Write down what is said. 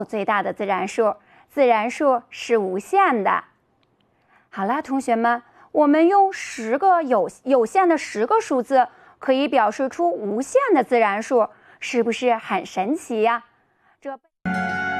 最大的自然数，自然数是无限的。好啦，同学们，我们用10个有限的10个数字可以表示出无限的自然数，是不是很神奇呀？